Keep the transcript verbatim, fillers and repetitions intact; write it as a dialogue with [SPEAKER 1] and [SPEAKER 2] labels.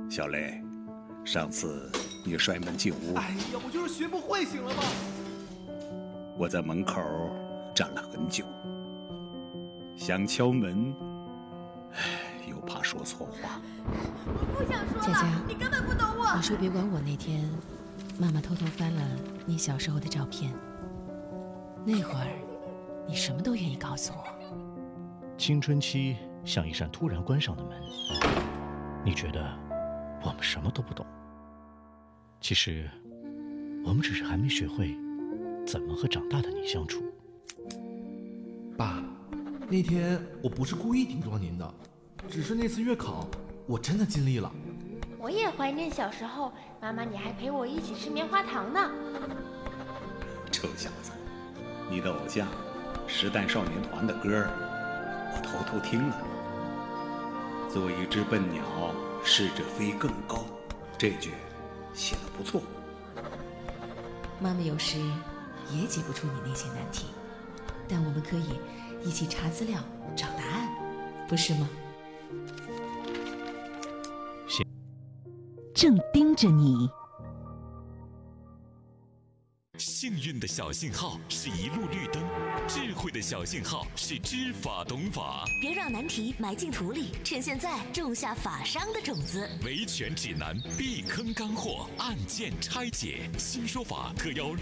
[SPEAKER 1] 小雷，上次你摔门进屋，
[SPEAKER 2] 哎呀，我就是学不会，行了吗？
[SPEAKER 1] 我在门口站了很久，想敲门，唉，又怕说错话。
[SPEAKER 3] 我不想说了，
[SPEAKER 4] 佳佳，
[SPEAKER 3] 你根本不懂我。
[SPEAKER 4] 你说别管我那天，妈妈偷偷翻了你小时候的照片，那会儿你什么都愿意告诉我。
[SPEAKER 5] 青春期像一扇突然关上的门，你觉得我们什么都不懂，其实我们只是还没学会怎么和长大的你相处。
[SPEAKER 2] 爸，那天我不是故意顶撞您的，只是那次月考我真的尽力了。
[SPEAKER 3] 我也怀念小时候，妈妈你还陪我一起吃棉花糖呢。
[SPEAKER 1] 臭小子，你的偶像时代少年团的歌我偷偷听了。做一只笨鸟，试着飞更高，这句写得不错。
[SPEAKER 4] 妈妈有时也解不出你那些难题，但我们可以一起查资料找答案，不是吗？
[SPEAKER 6] 正盯着你。
[SPEAKER 7] 幸运的小信号是一路绿灯，智慧的小信号是知法懂法。
[SPEAKER 8] 别让难题埋进土里，趁现在种下法商的种子。
[SPEAKER 7] 维权指南，避坑干货，案件拆解，新说法特邀